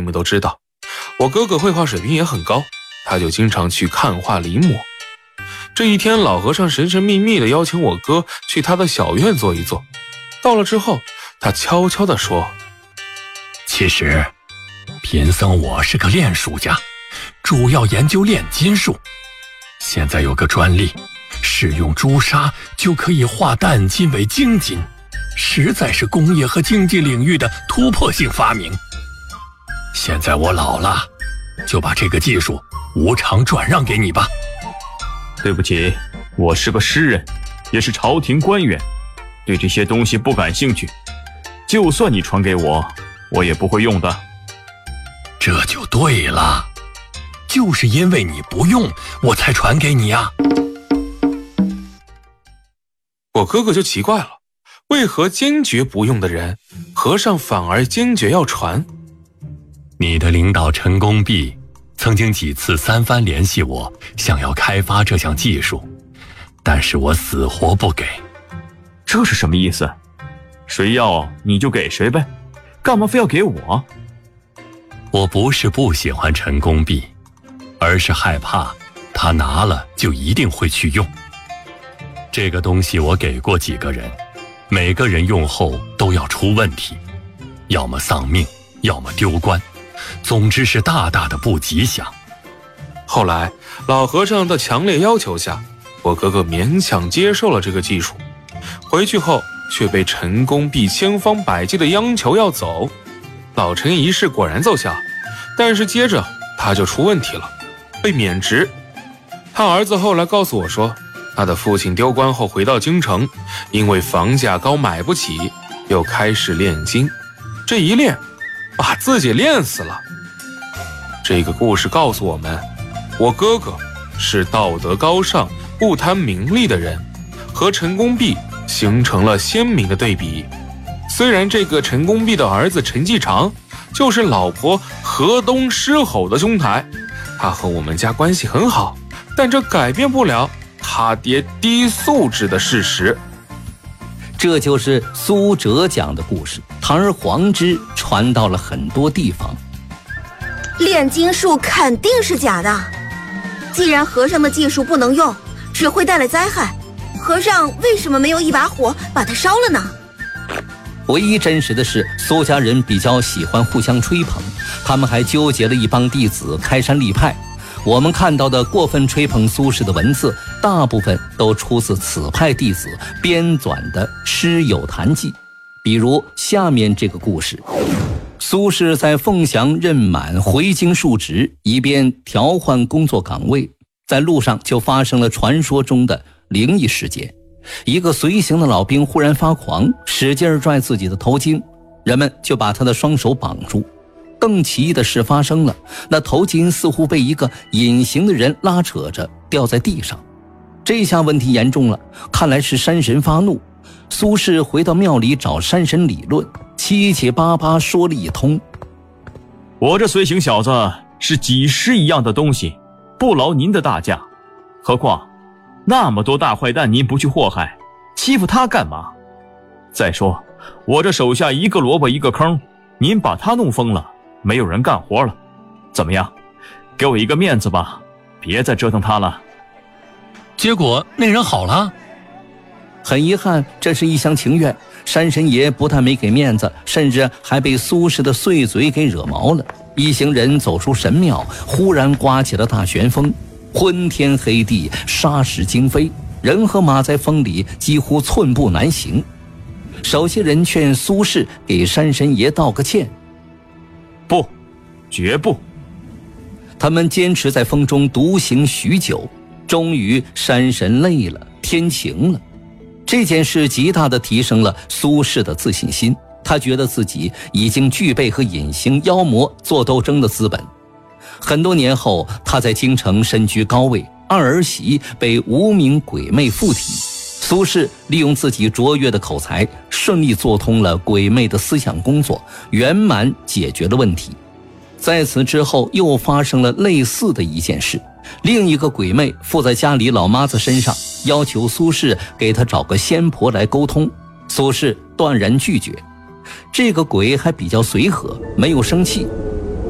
你们都知道，我哥哥绘画水平也很高，他就经常去看画临摹。这一天，老和尚神神秘秘地邀请我哥去他的小院坐一坐。到了之后，他悄悄地说： 其实贫僧我是个炼术家，主要研究炼金术。现在有个专利，使用朱砂就可以化淡金为精金，实在是工业和经济领域的突破性发明。现在我老了，就把这个技术无偿转让给你吧。 对不起，我是个诗人，也是朝廷官员，对这些东西不感兴趣。就算你传给我，我也不会用的。 这就对了，就是因为你不用，我才传给你啊。 我哥哥就奇怪了，为何坚决不用的人，和尚反而坚决要传？ 你的领导陈公弼曾经几次三番联系我，想要开发这项技术，但是我死活不给。 这是什么意思？谁要你就给谁呗，干嘛非要给我？ 我不是不喜欢陈公弼，而是害怕他拿了就一定会去用。这个东西我给过几个人，每个人用后都要出问题，要么丧命，要么丢官，总之是大大的不吉祥。 后来老和尚的强烈要求下，我哥哥勉强接受了这个技术。回去后却被陈公弼千方百计的央求要走。老陈一试果然奏效，但是接着他就出问题了，被免职。他儿子后来告诉我说，他的父亲丢官后回到京城，因为房价高买不起，又开始炼金。这一炼，把自己炼死了。这个故事告诉我们，我哥哥是道德高尚、不贪名利的人，和陈公弼形成了鲜明的对比。虽然这个陈公弼的儿子陈继常就是老婆河东狮吼的兄台，他和我们家关系很好，但这改变不了他爹低素质的事实。 这就是苏辙讲的故事，堂而皇之传到了很多地方。 炼金术肯定是假的，既然和尚的技术不能用，只会带来灾害，和尚为什么没有一把火把它烧了呢？ 唯一真实的是，苏家人比较喜欢互相吹捧，他们还纠结了一帮弟子开山立派。我们看到的过分吹捧苏轼的文字，大部分都出自此派弟子编纂的诗友谈记。比如下面这个故事：苏轼在凤翔任满回京述职，以便调换工作岗位，在路上就发生了传说中的灵异事件。一个随行的老兵忽然发狂，使劲拽自己的头巾，人们就把他的双手绑住。更奇异的事发生了，那头巾似乎被一个隐形的人拉扯着掉在地上。这下问题严重了，看来是山神发怒。苏轼回到庙里找山神理论，七七八八说了一通。 我这随行小子是几十一样的东西，不劳您的大驾，何况那么多大坏蛋您不去祸害，欺负他干嘛？再说我这手下一个萝卜一个坑，您把他弄疯了，没有人干活了，怎么样？给我一个面子吧，别再折腾他了。 结果那人好了。 很遗憾，这是一厢情愿。山神爷不但没给面子，甚至还被苏轼的碎嘴给惹毛了。一行人走出神庙，忽然刮起了大旋风，昏天黑地，沙石惊飞，人和马在风里几乎寸步难行。首些人劝苏轼给山神爷道个歉。 不，绝不。 他们坚持在风中独行许久，终于山神累了，天晴了。这件事极大地提升了苏轼的自信心，他觉得自己已经具备和隐形妖魔做斗争的资本。很多年后，他在京城身居高位，二儿媳被无名鬼魅附体，苏轼利用自己卓越的口才，顺利做通了鬼魅的思想工作，圆满解决了问题。在此之后，又发生了类似的一件事，另一个鬼魅附在家里老妈子身上，要求苏轼给他找个仙婆来沟通。苏轼断然拒绝。这个鬼还比较随和，没有生气，